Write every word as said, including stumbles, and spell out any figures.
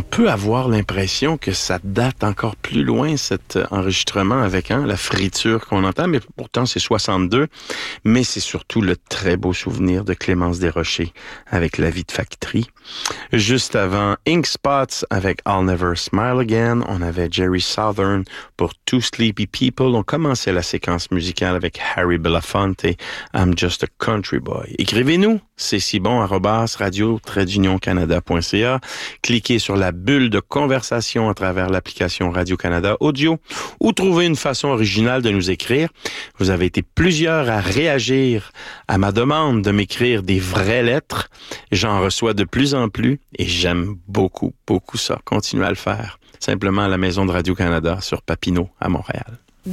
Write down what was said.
peut avoir l'impression que ça date encore plus loin, cet enregistrement avec hein, la friture qu'on entend, mais pourtant c'est soixante-deux. Mais c'est surtout le très beau souvenir de Clémence Desrochers avec La vie de factory. Juste avant, Ink Spots avec I'll Never Smile Again. On avait Jerry Southern pour Two Sleepy People. On commençait la séquence musicale avec Harry Belafonte et I'm Just a Country Boy. Écrivez-nous, c'est si bon, arobase radio trait d'union canada point c a. Cliquez sur la bulle de conversation à travers l'application Radio-Canada Audio ou trouvez une façon originale de nous écrire. Vous avez été plusieurs à réagir à ma demande de m'écrire des vraies lettres. J'en reçois de plus en plus et j'aime beaucoup, beaucoup ça. Continuez à le faire. Simplement à la maison de Radio-Canada sur Papineau à Montréal.